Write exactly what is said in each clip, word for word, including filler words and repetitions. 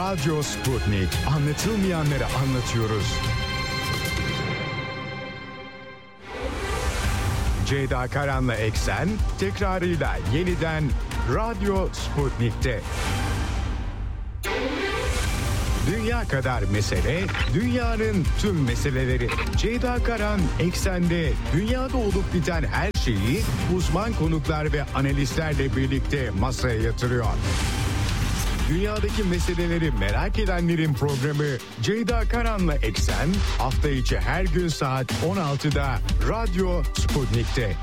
Radyo Sputnik. Anlatılmayanları anlatıyoruz. Ceyda Karan'la Eksen tekrarıyla yeniden Radyo Sputnik'te. Dünya kadar mesele, dünyanın tüm meseleleri. Ceyda Karan Eksen'de dünyada olup biten her şeyi uzman konuklar ve analistlerle birlikte masaya yatırıyor. Dünyadaki meseleleri merak edenlerin programı Ceyda Karan'la Eksen hafta içi her gün saat on altıda Radyo Sputnik'te.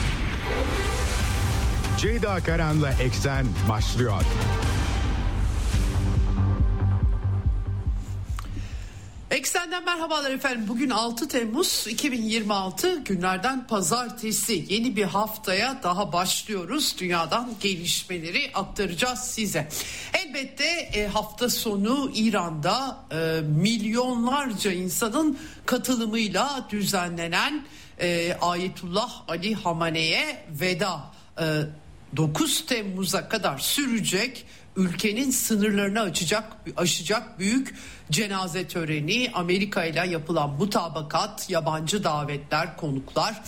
Ceyda Karan'la Eksen başlıyor. Eksen'den merhabalar efendim. Bugün altı Temmuz iki bin yirmi altı, günlerden pazartesi. Yeni bir haftaya daha başlıyoruz. Dünyadan gelişmeleri aktaracağız size. Elbette e, hafta sonu İran'da e, milyonlarca insanın katılımıyla düzenlenen e, Ayetullah Ali Hamene'ye veda e, dokuz Temmuz'a kadar sürecek, ülkenin sınırlarını açacak, aşacak büyük cenaze töreni, Amerika ile yapılan mutabakat, yabancı davetler, konuklar,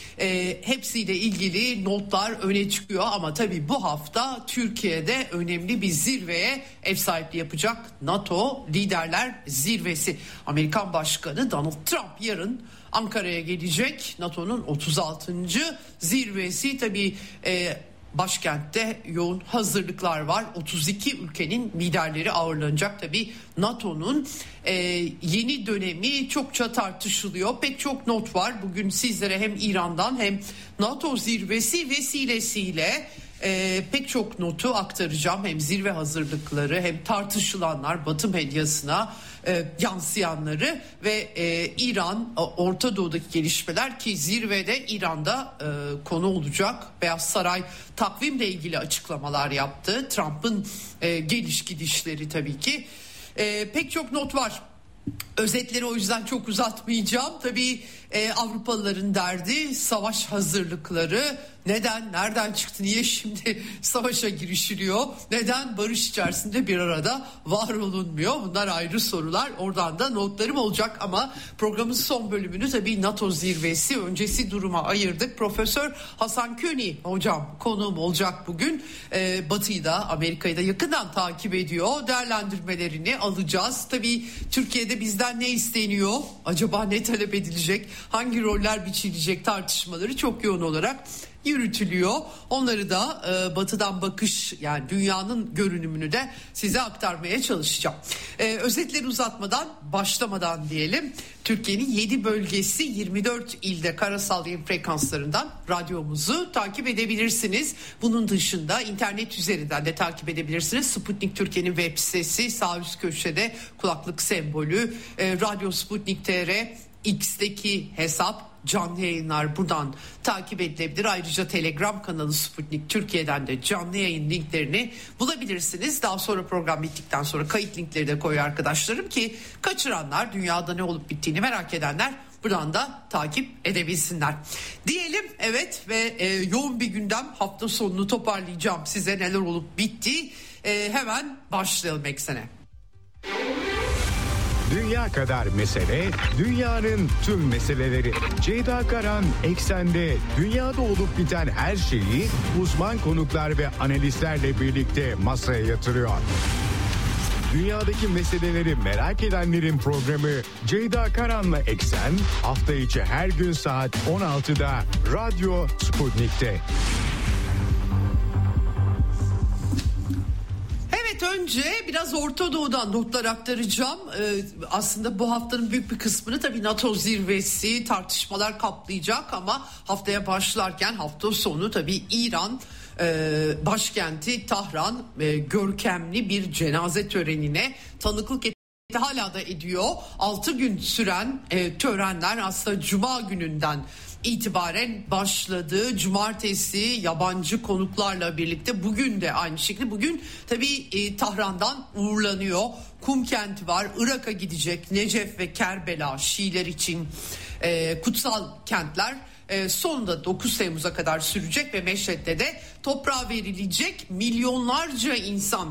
e, hepsiyle ilgili notlar öne çıkıyor. Ama tabii bu hafta Türkiye'de önemli bir zirveye ev sahipliği yapacak NATO Liderler Zirvesi. Amerikan Başkanı Donald Trump yarın Ankara'ya gelecek. NATO'nun otuz altıncı zirvesi tabii e, başkentte yoğun hazırlıklar var. otuz iki ülkenin liderleri ağırlanacak. Tabii NATO'nun e, yeni dönemi çokça tartışılıyor. Pek çok not var. Bugün sizlere hem İran'dan hem NATO zirvesi vesilesiyle e, pek çok notu aktaracağım. Hem zirve hazırlıkları hem tartışılanlar, Batı medyasına e, yansıyanları ve e, İran, Orta Doğu'daki gelişmeler ki zirvede İran'da e, konu olacak. Beyaz Saray takvimle ilgili açıklamalar yaptı. Trump'ın e, geliş gidişleri tabii ki. E, pek çok not var. Özetleri o yüzden çok uzatmayacağım. Tabii e, Avrupalıların derdi savaş hazırlıkları. Neden, nereden çıktı, niye şimdi savaşa girişiliyor? Neden barış içerisinde bir arada var olunmuyor? Bunlar ayrı sorular. Oradan da notlarım olacak ama programın son bölümünü tabii NATO zirvesi öncesi duruma ayırdık. Profesör Hasan Köni hocam konuğum olacak bugün. Ee, Batı'yı da Amerika'yı da yakından takip ediyor. Değerlendirmelerini alacağız. Tabii Türkiye'de bizden ne isteniyor? Acaba ne talep edilecek? Hangi roller biçilecek tartışmaları çok yoğun olarak yürütülüyor. Onları da e, batıdan bakış, yani dünyanın görünümünü de size aktarmaya çalışacağım. E, özetleri uzatmadan, başlamadan diyelim. Türkiye'nin yedi bölgesi, yirmi dört ilde karasal yayın frekanslarından radyomuzu takip edebilirsiniz. Bunun dışında internet üzerinden de takip edebilirsiniz. Sputnik Türkiye'nin web sitesi, sağ üst köşede kulaklık sembolü, e, Radyo Sputnik nokta t r, X'teki hesap, canlı yayınlar buradan takip edilebilir. Ayrıca Telegram kanalı Sputnik Türkiye'den de canlı yayın linklerini bulabilirsiniz. Daha sonra program bittikten sonra kayıt linkleri de koyuyor arkadaşlarım ki kaçıranlar, dünyada ne olup bittiğini merak edenler buradan da takip edebilsinler. Diyelim evet ve e, yoğun bir gündem, hafta sonunu toparlayacağım size neler olup bitti. E, hemen başlayalım Eksen'e. Dünya kadar mesele, dünyanın tüm meseleleri. Ceyda Karan Eksen'de dünyada olup biten her şeyi uzman konuklar ve analistlerle birlikte masaya yatırıyor. Dünyadaki meseleleri merak edenlerin programı Ceyda Karan'la Eksen hafta içi her gün saat on altıda Radyo Sputnik'te. Önce biraz Orta Doğu'dan notlar aktaracağım. Ee, aslında bu haftanın büyük bir kısmını tabii NATO zirvesi, tartışmalar kaplayacak ama haftaya başlarken hafta sonu tabii İran e, başkenti Tahran e, görkemli bir cenaze törenine tanıklık etti. Hala da ediyor. altı gün süren e, törenler aslında Cuma gününden itibaren başladı. Cumartesi yabancı konuklarla birlikte bugün de aynı şekilde. Bugün tabii e, Tahran'dan uğurlanıyor. Kum kenti var. Irak'a gidecek. Necef ve Kerbela Şiiler için e, kutsal kentler. E, sonunda dokuz Temmuz'a kadar sürecek ve Meşhed'de de toprağa verilecek. Milyonlarca insan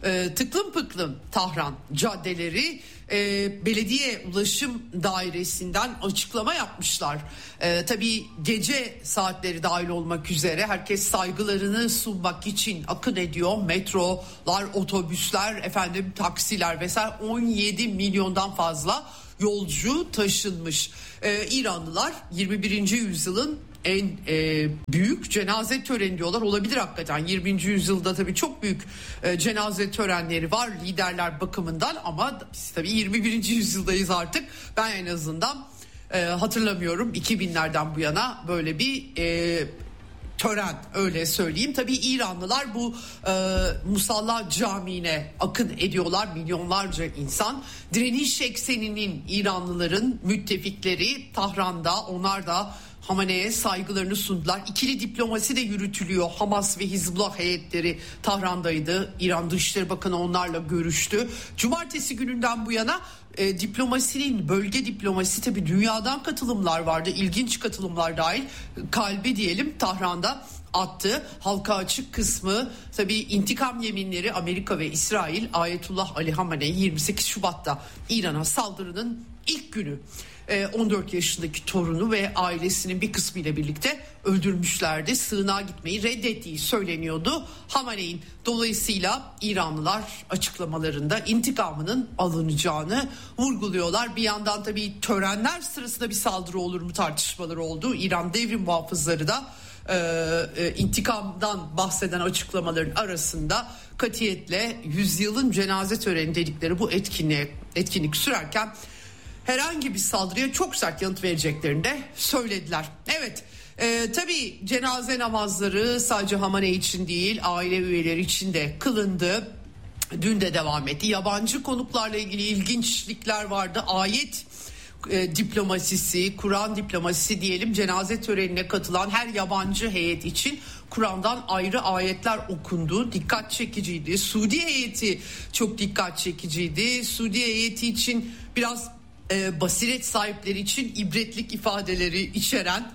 e, tıklım pıklım Tahran caddeleri. E, belediye ulaşım dairesinden açıklama yapmışlar. E, tabii gece saatleri dahil olmak üzere herkes saygılarını sunmak için akın ediyor. Metrolar, otobüsler, efendim taksiler vesaire, on yedi milyondan fazla yolcu taşınmış. E, İranlılar yirmi birinci yüzyılın en e, büyük cenaze töreni diyorlar. Olabilir hakikaten. yirminci yüzyılda tabii çok büyük e, cenaze törenleri var liderler bakımından, ama biz tabii yirmi birinci yüzyıldayız artık. Ben en azından e, hatırlamıyorum iki binlerden bu yana böyle bir e, tören, öyle söyleyeyim. Tabii İranlılar bu e, Musalla Camii'ne akın ediyorlar, milyonlarca insan. Direniş ekseninin İranlıların müttefikleri Tahran'da, onlar da Hamane'ye saygılarını sundular. İkili diplomasi de yürütülüyor. Hamas ve Hizbullah heyetleri Tahran'daydı. İran Dışişleri Bakanı onlarla görüştü. Cumartesi gününden bu yana e, diplomasinin, bölge diplomasi, tabii dünyadan katılımlar vardı. İlginç katılımlar dahil. Kalbi diyelim Tahran'da attı. Halka açık kısmı tabii intikam yeminleri. Amerika ve İsrail, Ayetullah Ali Hamenei yirmi sekiz Şubat'ta İran'a saldırının ilk günü on dört yaşındaki torunu ve ailesinin bir kısmı ile birlikte öldürmüşlerdi. Sığınağa gitmeyi reddettiği söyleniyordu Hamenei'nin. Dolayısıyla İranlılar açıklamalarında intikamının alınacağını vurguluyorlar. Bir yandan tabii törenler sırasında bir saldırı olur mu tartışmaları oldu. İran devrim muhafızları da e, e, intikamdan bahseden açıklamaların arasında katiyetle yüzyılın cenaze töreni dedikleri bu etkinliğe, etkinlik sürerken herhangi bir saldırıya çok sert yanıt vereceklerini de söylediler. Evet, e, tabii cenaze namazları sadece Hamanei için değil, aile üyeleri için de kılındı. Dün de devam etti. Yabancı konuklarla ilgili ilginçlikler vardı. Ayet e, diplomasisi, Kur'an diplomasisi diyelim, cenaze törenine katılan her yabancı heyet için Kur'an'dan ayrı ayetler okundu. Dikkat çekiciydi. Suudi heyeti çok dikkat çekiciydi. Suudi heyeti için biraz e, basiret sahipleri için ibretlik ifadeleri içeren,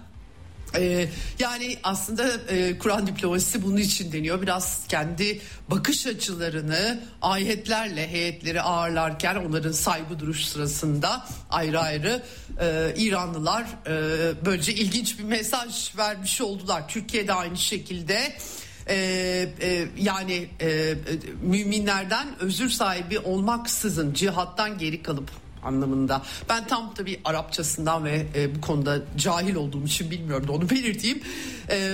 Ee, yani aslında e, Kur'an diplomasisi bunun için deniyor. Biraz kendi bakış açılarını ayetlerle heyetleri ağırlarken onların saygı duruş sırasında ayrı ayrı e, İranlılar e, böylece ilginç bir mesaj vermiş oldular. Türkiye'de aynı şekilde e, e, yani e, müminlerden özür sahibi olmaksızın cihattan geri kalıp anlamında. Ben tam tabii Arapçasından ve e, bu konuda cahil olduğum için bilmiyorum da onu belirteyim. E,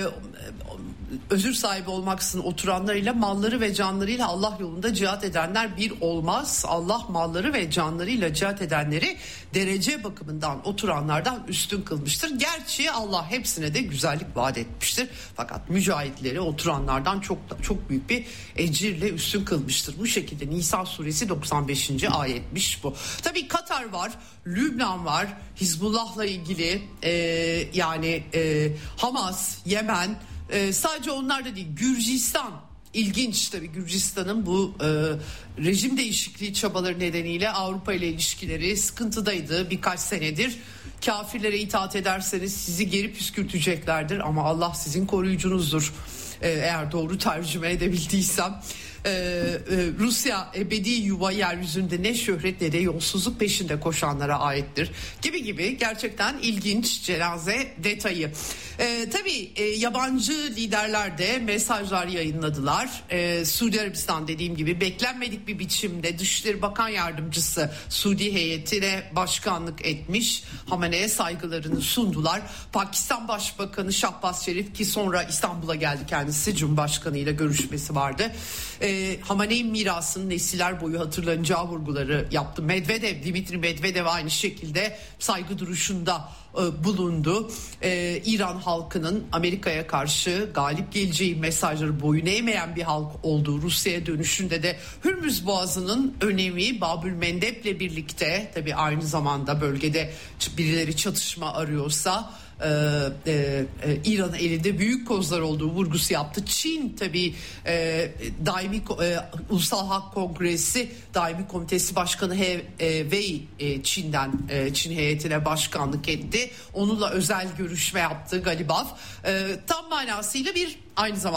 özür sahibi olmaksızın oturanlarıyla, malları ve canlarıyla Allah yolunda cihat edenler bir olmaz. Allah malları ve canlarıyla cihat edenleri derece bakımından oturanlardan üstün kılmıştır. Gerçi Allah hepsine de güzellik vaat etmiştir. Fakat mücahitleri oturanlardan çok çok büyük bir ecirle üstün kılmıştır. Bu şekilde Nisa suresi doksan beşinci ayetmiş bu. Tabii Katar var, Lübnan var, Hizbullah'la ilgili e, yani e, Hamas, Yemen, e, sadece onlar da değil, Gürcistan. İlginç tabii, Gürcistan'ın bu e, rejim değişikliği çabaları nedeniyle Avrupa ile ilişkileri sıkıntıdaydı birkaç senedir. Kafirlere itaat ederseniz sizi geri püskürteceklerdir ama Allah sizin koruyucunuzdur. E, eğer doğru tercüme edebildiysem. Ee, e, Rusya ebedi yuva yeryüzünde ne şöhret ne de yolsuzluk peşinde koşanlara aittir gibi gibi, gerçekten ilginç cenaze detayı. Ee, tabii e, yabancı liderler de mesajlar yayınladılar. Ee, Suudi Arabistan dediğim gibi beklenmedik bir biçimde Dışişleri Bakan Yardımcısı Suudi heyetine başkanlık etmiş. Hamene'ye saygılarını sundular. Pakistan Başbakanı Şahbaz Şerif, ki sonra İstanbul'a geldi kendisi, Cumhurbaşkanı ile görüşmesi vardı. Ee, Hamenei mirasının nesiller boyu hatırlanacağı vurguları yaptı. Medvedev, Dimitri Medvedev aynı şekilde saygı duruşunda e, bulundu. E, İran halkının Amerika'ya karşı galip geleceği mesajları boyun eğmeyen bir halk olduğu, Rusya'ya dönüşünde de Hürmüz Boğazı'nın önemi, Babül Mendeb'le birlikte tabii aynı zamanda bölgede birileri çatışma arıyorsa Ee, e, e, İran'ın elinde büyük kozlar olduğu vurgusu yaptı. Çin tabii e, daimi e, Ulusal Hak Kongresi Daimi Komitesi Başkanı He e, Wei e, Çin'den e, Çin heyetine başkanlık etti. Onunla özel görüşme yaptı Galibaf. E, tam manasıyla bir aynı zamanda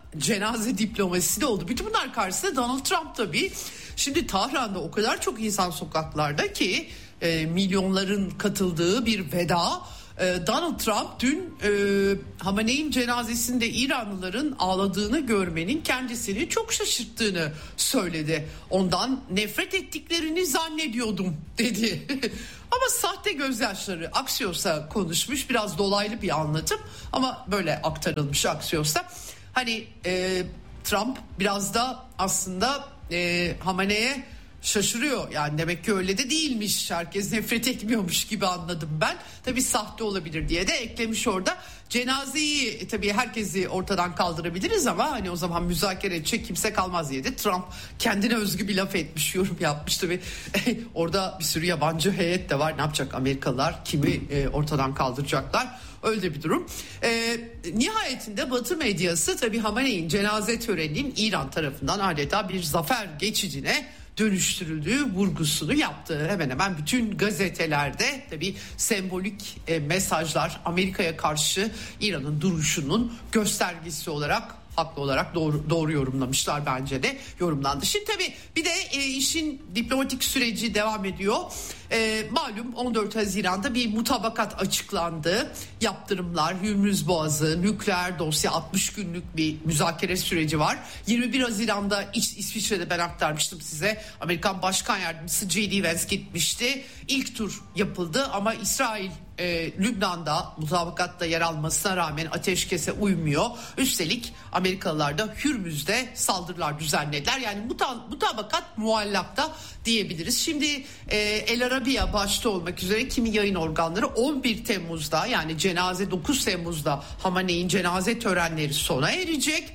cenaze diplomasisi de oldu. Bütün bunlar karşısında Donald Trump tabii. Şimdi Tahran'da o kadar çok insan sokaklarda ki e, milyonların katıldığı bir veda. E, Donald Trump dün e, Hamenei'nin cenazesinde İranlıların ağladığını görmenin kendisini çok şaşırttığını söyledi. Ondan nefret ettiklerini zannediyordum dedi. Ama sahte gözyaşları, Axios'a konuşmuş, biraz dolaylı bir anlatım ama böyle aktarılmış Axios'a. Hani e, Trump biraz da aslında e, Hamenei'ye şaşırıyor. Yani demek ki öyle de değilmiş. Herkes nefret etmiyormuş gibi anladım ben. Tabii sahte olabilir diye de eklemiş orada. Cenazeyi tabii herkesi ortadan kaldırabiliriz ama hani o zaman müzakere edecek kimse kalmaz diye de Trump kendine özgü bir laf etmiş, yorum yapmış tabii. Orada bir sürü yabancı heyet de var. Ne yapacak Amerikalılar? Kimi e, ortadan kaldıracaklar? Öyle bir durum. E, nihayetinde Batı medyası tabii Hamenei'nin cenaze töreninin İran tarafından adeta bir zafer geçidine dönüştürüldüğü vurgusunu yaptı. Hemen hemen bütün gazetelerde tabii sembolik e, mesajlar Amerika'ya karşı İran'ın duruşunun göstergesi olarak, haklı olarak doğru, doğru yorumlamışlar, bence de yorumlandı. Şimdi tabii bir de e, işin diplomatik süreci devam ediyor. E, malum on dört Haziran'da bir mutabakat açıklandı. Yaptırımlar, Hürmüz Boğazı, nükleer dosya, altmış günlük bir müzakere süreci var. yirmi bir Haziran'da İs- İsviçre'de ben aktarmıştım size. Amerikan Başkan Yardımcısı J D Vance gitmişti. İlk tur yapıldı ama İsrail e, Lübnan'da mutabakatta yer almasına rağmen ateşkese uymuyor. Üstelik Amerikalılar da Hürmüz'de saldırılar düzenlediler. Yani muta- mutabakat muallakta diyebiliriz. Şimdi e, El Arabiya başta olmak üzere kimi yayın organları on bir Temmuz'da, yani cenaze dokuz Temmuz'da Hamenei'nin cenaze törenleri sona erecek.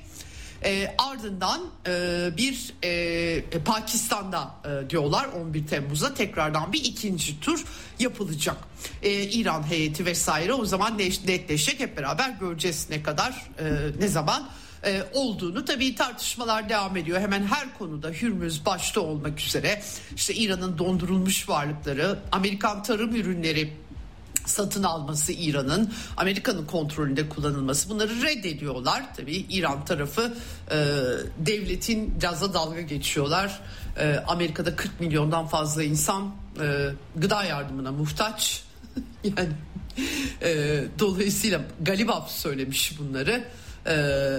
E, ardından e, bir e, Pakistan'da e, diyorlar on bir Temmuz'da tekrardan bir ikinci tur yapılacak. E, İran heyeti vesaire o zaman netleşecek, hep beraber göreceğiz ne kadar e, ne zaman e, olduğunu. Tabii tartışmalar devam ediyor hemen her konuda, Hürmüz başta olmak üzere. İşte İran'ın dondurulmuş varlıkları, Amerikan tarım ürünleri satın alması, İran'ın Amerika'nın kontrolünde kullanılması, bunları reddediyorlar. Tabii İran tarafı e, devletin gaza dalga geçiyorlar. E, Amerika'da kırk milyondan fazla insan e, gıda yardımına muhtaç. Yani e, dolayısıyla Galibaf söylemiş bunları. Ee,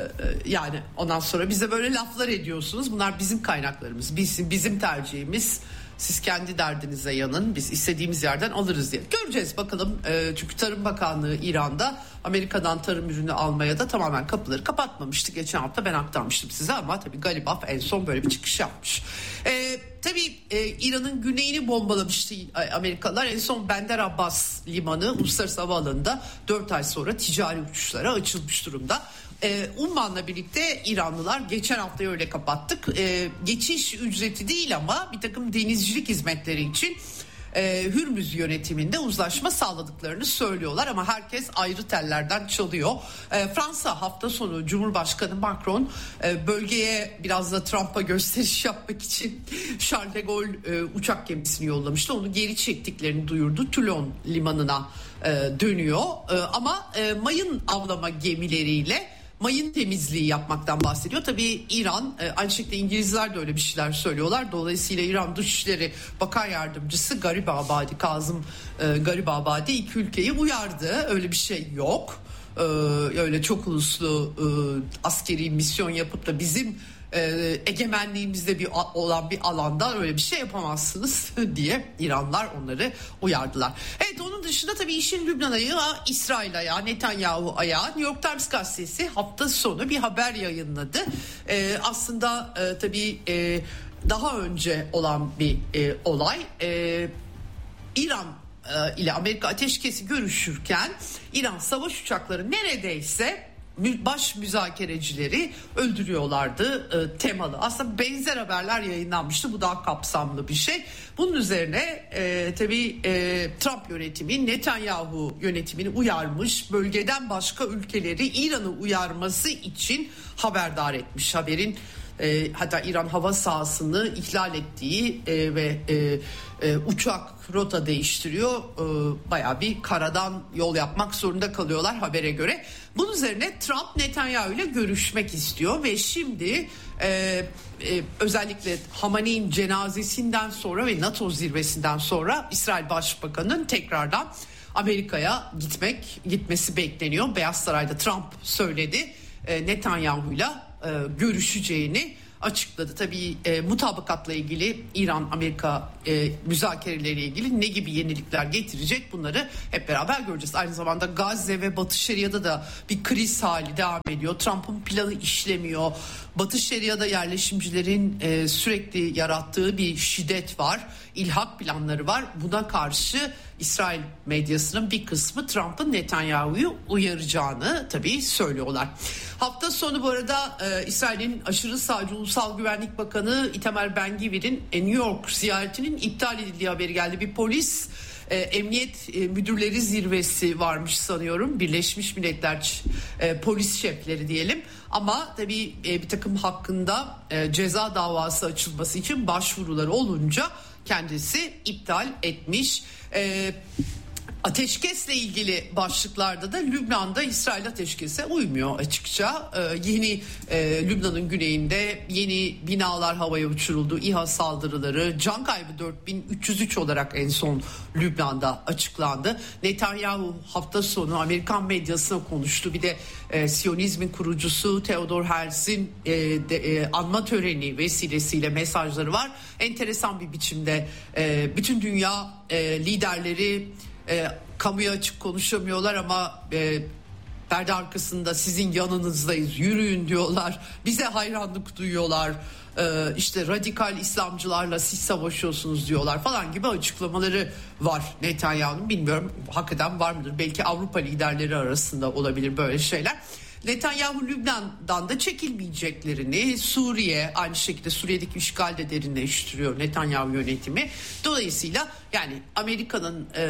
yani ondan sonra bize böyle laflar ediyorsunuz. Bunlar bizim kaynaklarımız, bizim, bizim tercihimiz. Siz kendi derdinize yanın, biz istediğimiz yerden alırız diye. Göreceğiz bakalım. Ee, çünkü Tarım Bakanlığı İran'da Amerika'dan tarım ürünü almaya da tamamen kapıları kapatmamıştı. Geçen hafta ben aktarmıştım size ama tabii Galibaf en son böyle bir çıkış yapmış. Ee, tabii e, İran'ın güneyini bombalamıştı Amerikalılar. En son Bandar Abbas limanı uluslararası havaalanında dört ay sonra ticari uçuşlara açılmış durumda. Ee, Umman'la birlikte İranlılar geçen haftayı öyle kapattık. Ee, geçiş ücreti değil ama bir takım denizcilik hizmetleri için e, Hürmüz yönetiminde uzlaşma sağladıklarını söylüyorlar ama herkes ayrı tellerden çalıyor. E, Fransa hafta sonu Cumhurbaşkanı Macron e, bölgeye biraz da Trump'a gösteriş yapmak için Charles de Gaulle e, uçak gemisini yollamıştı. Onu geri çektiklerini duyurdu. Toulon limanına e, dönüyor e, ama e, mayın avlama gemileriyle mayın temizliği yapmaktan bahsediyor. Tabii İran, aynı şekilde İngilizler de öyle bir şeyler söylüyorlar. Dolayısıyla İran Dışişleri Bakan Yardımcısı Garibabadi, Kazım e, Garibabadi iki ülkeyi uyardı. Öyle bir şey yok. E, öyle çok uluslu e, askeri misyon yapıp da bizim e, egemenliğimizde bir olan bir alanda öyle bir şey yapamazsınız diye İranlılar onları uyardılar. Evet, onun dışında tabii işin Lübnan ayağı, İsrail ayağı, Netanyahu ayağı. New York Times gazetesi hafta sonu bir haber yayınladı. E, aslında e, tabii e, daha önce olan bir e, olay. E, İran ile Amerika ateşkesi görüşürken İran savaş uçakları neredeyse baş müzakerecileri öldürüyorlardı e, temalı. Aslında benzer haberler yayınlanmıştı. Bu daha kapsamlı bir şey. Bunun üzerine e, tabii e, Trump yönetimi Netanyahu yönetimini uyarmış. Bölgeden başka ülkeleri İran'ı uyarması için haberdar etmiş. Haberin e, hatta İran hava sahasını ihlal ettiği e, ve e, e, uçak rota değiştiriyor. E, bayağı bir karadan yol yapmak zorunda kalıyorlar habere göre. Bunun üzerine Trump Netanyahu ile görüşmek istiyor ve şimdi e, e, özellikle Hamane'in cenazesinden sonra ve NATO zirvesinden sonra İsrail Başbakanı'nın tekrardan Amerika'ya gitmek gitmesi bekleniyor. Beyaz Saray'da Trump söyledi, e, Netanyahu'yla e, görüşeceğini açıkladı. Tabii e, mutabakatla ilgili İran-Amerika e, müzakereleriyle ilgili ne gibi yenilikler getirecek, bunları hep beraber göreceğiz. Aynı zamanda Gazze ve Batı Şeria'da da bir kriz hali devam ediyor. Trump'ın planı işlemiyor. Batı Şeria'da yerleşimcilerin e, sürekli yarattığı bir şiddet var. İlhak planları var. Buna karşı İsrail medyasının bir kısmı Trump'ın Netanyahu'yu uyaracağını tabii söylüyorlar. Hafta sonu bu arada e, İsrail'in aşırı sağcı Ulusal Güvenlik Bakanı Itamar Ben-Gvir'in e, New York ziyaretinin iptal edildiği haberi geldi. Bir polis e, emniyet e, müdürleri zirvesi varmış sanıyorum. Birleşmiş Milletler e, polis şefleri diyelim. Ama tabii e, bir takım hakkında e, ceza davası açılması için başvuruları olunca kendisi iptal etmiş. E, ateşkesle ilgili başlıklarda da Lübnan'da İsrail ateşkese uymuyor açıkça. Ee, yeni e, Lübnan'ın güneyinde yeni binalar havaya uçuruldu. İHA saldırıları, can kaybı dört bin üç yüz üç olarak en son Lübnan'da açıklandı. Netanyahu hafta sonu Amerikan medyasına konuştu. Bir de e, Siyonizmin kurucusu Theodor Herzl'in e, de, e, anma töreni vesilesiyle mesajları var. Enteresan bir biçimde e, bütün dünya e, liderleri E, kamuya açık konuşamıyorlar ama e, perde arkasında sizin yanınızdayız, yürüyün diyorlar, bize hayranlık duyuyorlar, e, işte radikal İslamcılarla siz savaşıyorsunuz diyorlar falan gibi açıklamaları var Netanyahu'nun. Bilmiyorum, hakikaten var mıdır, belki Avrupa liderleri arasında olabilir böyle şeyler. Netanyahu Lübnan'dan da çekilmeyeceklerini, Suriye aynı şekilde Suriye'deki işgal de derinleştiriyor Netanyahu yönetimi. Dolayısıyla yani Amerika'nın e,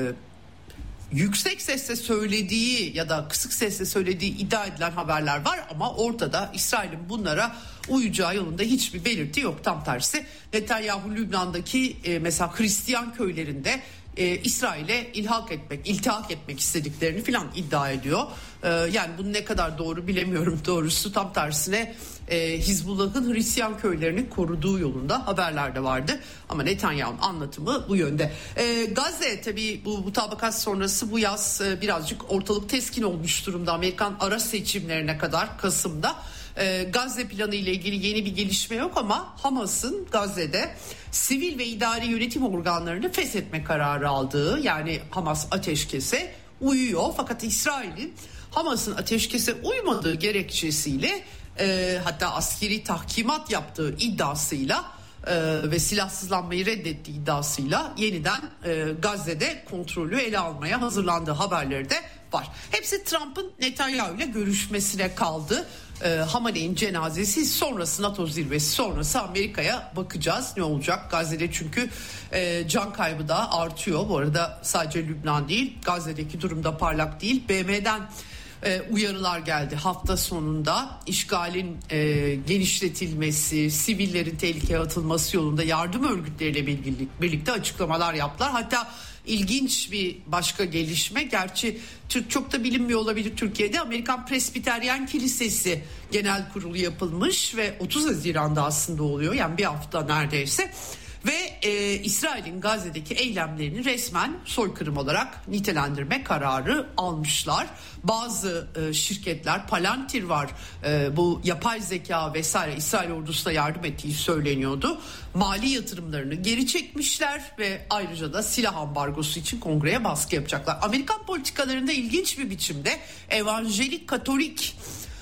yüksek sesle söylediği ya da kısık sesle söylediği iddia edilen haberler var ama ortada İsrail'in bunlara uyacağı yolunda hiçbir belirti yok. Tam tersi Netanyahu Lübnan'daki e, mesela Hristiyan köylerinde e, İsrail'e ilhak etmek, iltihak etmek istediklerini filan iddia ediyor. E, yani bunu ne kadar doğru bilemiyorum doğrusu. Tam tersine e, Hizbullah'ın Hristiyan köylerini koruduğu yolunda haberler de vardı. Ama Netanyahu'nun anlatımı bu yönde. E, Gazze tabii bu mutabakat sonrası bu yaz e, birazcık ortalık teskin olmuş durumda. Amerikan ara seçimlerine kadar Kasım'da. Ee, Gazze planı ile ilgili yeni bir gelişme yok ama Hamas'ın Gazze'de sivil ve idari yönetim organlarını feshetme kararı aldığı, yani Hamas ateşkese uyuyor fakat İsrail'in Hamas'ın ateşkese uymadığı gerekçesiyle e, hatta askeri tahkimat yaptığı iddiasıyla e, ve silahsızlanmayı reddettiği iddiasıyla yeniden e, Gazze'de kontrolü ele almaya hazırlandığı haberleri de var. Hepsi Trump'ın Netanyahu ile görüşmesine kaldı. E, Hamane'in cenazesi sonrası, NATO zirvesi sonrası Amerika'ya bakacağız ne olacak Gazze'de, çünkü e, can kaybı da artıyor. Bu arada sadece Lübnan değil, Gazze'deki durum da parlak değil. B M'den e, uyarılar geldi hafta sonunda. İşgalin e, genişletilmesi, sivillerin tehlikeye atılması yolunda yardım örgütleriyle birlikte açıklamalar yaptılar. Hatta İlginç bir başka gelişme, gerçi Türk çok da bilinmiyor olabilir Türkiye'de, Amerikan Presbiteryen Kilisesi Genel Kurulu yapılmış ve otuz Haziran'da aslında oluyor, yani bir hafta neredeyse. Ve e, İsrail'in Gazze'deki eylemlerini resmen soykırım olarak nitelendirme kararı almışlar. Bazı e, şirketler, Palantir var, e, bu yapay zeka vesaire İsrail ordusuna yardım ettiği söyleniyordu. Mali yatırımlarını geri çekmişler ve ayrıca da silah ambargosu için kongreye baskı yapacaklar. Amerikan politikalarında ilginç bir biçimde evanjelik katolik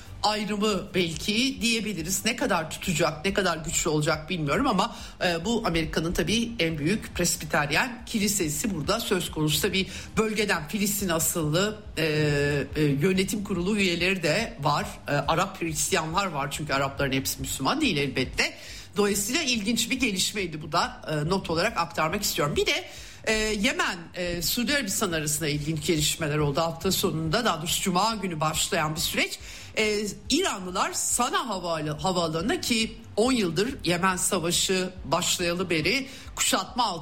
ayrımı belki diyebiliriz. Ne kadar tutacak, ne kadar güçlü olacak bilmiyorum ama e, bu Amerika'nın tabii en büyük Presbiteryen kilisesi burada söz konusu. Tabii bölgeden Filistin asıllı e, e, yönetim kurulu üyeleri de var. E, Arap Hristiyanlar var, çünkü Arapların hepsi Müslüman değil elbette. Dolayısıyla ilginç bir gelişmeydi bu da, e, not olarak aktarmak istiyorum. Bir de Ee, Yemen, e, Suudi Arabistan arasında ilginç gelişmeler oldu hafta sonunda. Daha doğrusu Cuma günü başlayan bir süreç. Ee, İranlılar Sana havaalanına, ki on yıldır Yemen Savaşı başlayalı beri kuşatma altında